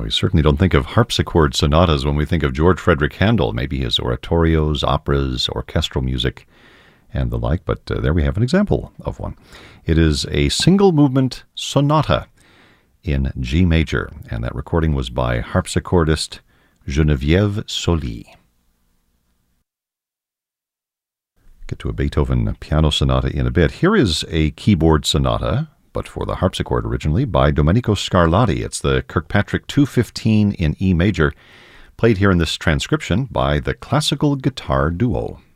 We certainly don't think of harpsichord sonatas when we think of George Frederick Handel, maybe his oratorios, operas, orchestral music, and the like, but there we have an example of one. It is a single-movement sonata in G major, and that recording was by harpsichordist Geneviève Soli. Get to a Beethoven piano sonata in a bit. Here is a keyboard sonata, but for the harpsichord originally, by Domenico Scarlatti. It's the Kirkpatrick 215 in E major, played here in this transcription by the Classical Guitar Duo.